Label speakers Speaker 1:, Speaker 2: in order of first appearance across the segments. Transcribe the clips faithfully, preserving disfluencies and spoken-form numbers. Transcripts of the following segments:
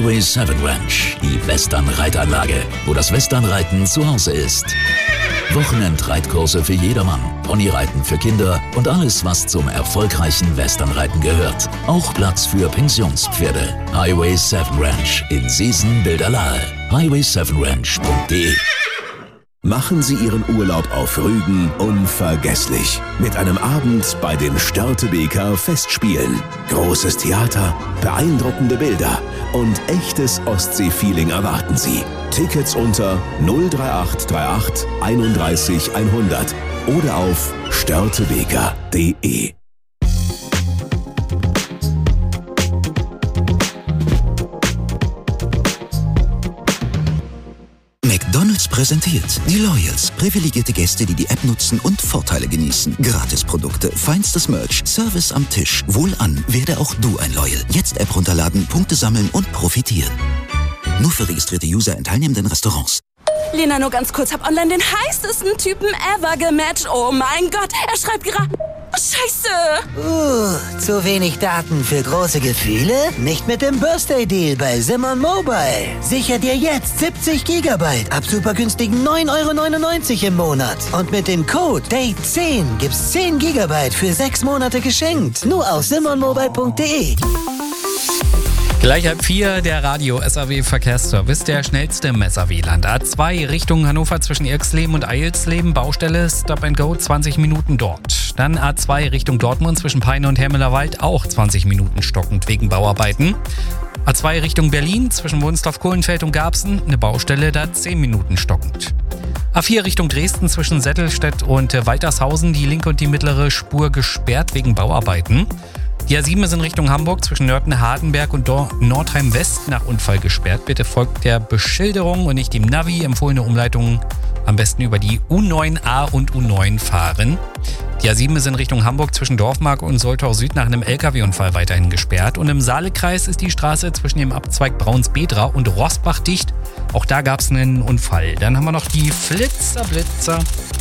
Speaker 1: Highway sieben Ranch, die Western-Reitanlage, wo das Westernreiten zu Hause ist. Wochenendreitkurse für jedermann, Ponyreiten für Kinder und alles, was zum erfolgreichen Westernreiten gehört. Auch Platz für Pensionspferde. Highway sieben Ranch in Seesen-Bilderlahe. highway sieben ranch punkt de.
Speaker 2: Machen Sie Ihren Urlaub auf Rügen unvergesslich. Mit einem Abend bei den Störtebeker Festspielen. Großes Theater, beeindruckende Bilder und echtes Ostsee-Feeling erwarten Sie. Tickets unter null drei acht drei acht einunddreißig hundert oder auf störtebeker punkt de.
Speaker 3: McDonald's präsentiert die Loyals. Privilegierte Gäste, die die App nutzen und Vorteile genießen. Gratisprodukte, feinstes Merch, Service am Tisch. Wohlan, werde auch du ein Loyal. Jetzt App runterladen, Punkte sammeln und profitieren. Nur für registrierte User in teilnehmenden Restaurants.
Speaker 4: Lena, nur ganz kurz, hab online den heißesten Typen ever gematcht. Oh mein Gott, er schreibt gerade... Oh, Scheiße!
Speaker 5: Uh, zu wenig Daten für große Gefühle? Nicht mit dem Birthday-Deal bei Simon Mobile. Sicher dir jetzt siebzig Gigabyte ab super günstigen neun Euro neunundneunzig im Monat. Und mit dem Code Date zehn gibt's zehn Gigabyte für sechs Monate geschenkt. Nur auf simon mobile punkt de.
Speaker 6: Gleich halb vier, der Radio-S A W-Verkehrsservice, der schnellste im S A W-Land. A zwei Richtung Hannover zwischen Irksleben und Eilsleben, Baustelle, Stop and Go, zwanzig Minuten dort. Dann A zwei Richtung Dortmund zwischen Peine und Hermelerwald, auch zwanzig Minuten stockend wegen Bauarbeiten. A zwei Richtung Berlin zwischen Wunstorf-Kohlenfeld und Garbsen, eine Baustelle, da zehn Minuten stockend. A vier Richtung Dresden zwischen Settelstedt und Waltershausen, die linke und die mittlere Spur gesperrt wegen Bauarbeiten. Die A sieben ist in Richtung Hamburg zwischen Nörten-Hardenberg und Nordheim-West nach Unfall gesperrt. Bitte folgt der Beschilderung und nicht dem Navi. Empfohlene Umleitungen am besten über die U neun A und U neun fahren. Die A sieben ist in Richtung Hamburg zwischen Dorfmark und Soltau Süd nach einem L K W-Unfall weiterhin gesperrt. Und im Saalekreis ist die Straße zwischen dem Abzweig Braunsbedra und Rossbach dicht. Auch da gab es einen Unfall. Dann haben wir noch die Flitzer-Blitzer.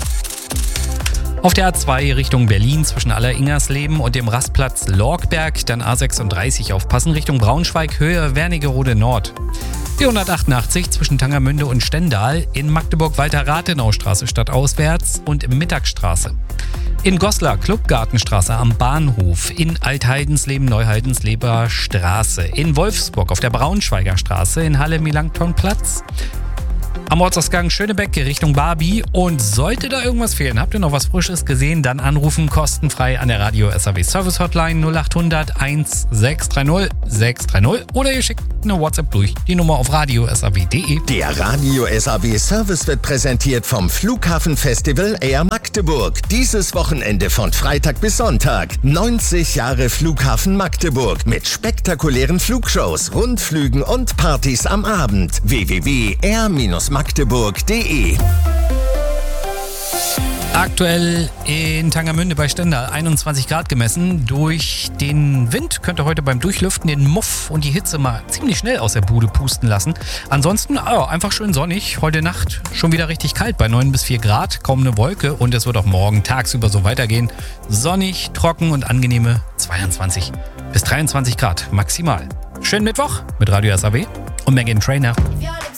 Speaker 6: Auf der A zwei Richtung Berlin zwischen Aller-Ingersleben und dem Rastplatz Lorgberg, dann A sechsunddreißig aufpassen Richtung Braunschweig, Höhe Wernigerode Nord. vierhundertachtundachtzig zwischen Tangermünde und Stendal, in Magdeburg Walter-Rathenau-Straße stadtauswärts und Mittagstraße. In Goslar Clubgartenstraße am Bahnhof, in Altheidensleben Neuheidensleber Straße, in Wolfsburg auf der Braunschweiger Straße, in Halle Melanchthonplatz. Am Ortsausgang Schönebeck Richtung Barbie. Und sollte da irgendwas fehlen, habt ihr noch was Frisches gesehen, dann anrufen kostenfrei an der Radio-S A W Service Hotline null acht hundert sechshundertsechzig sechshundertdreißig oder ihr schickt eine WhatsApp durch die Nummer auf radio punkt s a w punkt de.
Speaker 7: Der Radio-S A W Service wird präsentiert vom Flughafenfestival Air Magdeburg. Dieses Wochenende von Freitag bis Sonntag. neunzig Jahre Flughafen Magdeburg mit spektakulären Flugshows, Rundflügen und Partys am Abend. w w w punkt air magdeburg punkt de.
Speaker 6: Aktuell in Tangermünde bei Stendal einundzwanzig Grad gemessen. Durch den Wind könnte heute beim Durchlüften den Muff und die Hitze mal ziemlich schnell aus der Bude pusten lassen. Ansonsten oh, einfach schön sonnig. Heute Nacht schon wieder richtig kalt bei neun bis vier Grad. Kaum eine Wolke und es wird auch morgen tagsüber so weitergehen. Sonnig, trocken und angenehme zweiundzwanzig bis dreiundzwanzig Grad maximal. Schönen Mittwoch mit Radio S A W und Megan Trainer.